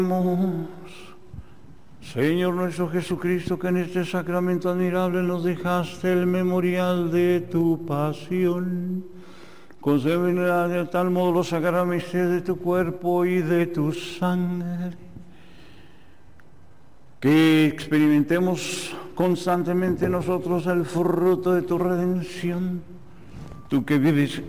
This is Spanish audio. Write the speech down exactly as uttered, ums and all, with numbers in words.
Señor nuestro Jesucristo, que en este sacramento admirable nos dejaste el memorial de tu pasión, concédenos de tal modo los sagrados misterios de tu cuerpo y de tu sangre, que experimentemos constantemente nosotros el fruto de tu redención, tú que vives